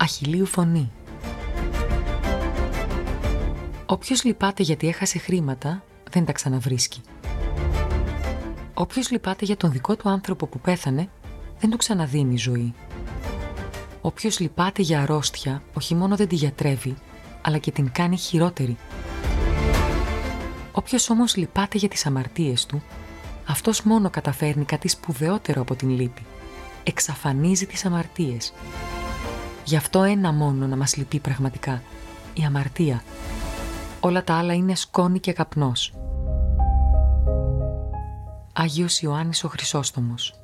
Αχιλλείου φωνή. Όποιος λυπάται γιατί έχασε χρήματα, δεν τα ξαναβρίσκει. Όποιος λυπάται για τον δικό του άνθρωπο που πέθανε, δεν του ξαναδίνει ζωή. Όποιος λυπάται για αρρώστια, όχι μόνο δεν τη γιατρεύει, αλλά και την κάνει χειρότερη. Όποιος όμως λυπάται για τις αμαρτίες του, αυτός μόνο καταφέρνει κάτι σπουδαιότερο από την λύπη. Εξαφανίζει τις αμαρτίες. Γι' αυτό ένα μόνο να μας λυπεί πραγματικά, η αμαρτία. Όλα τα άλλα είναι σκόνη και καπνός. Άγιος Ιωάννης ο Χρυσόστομος.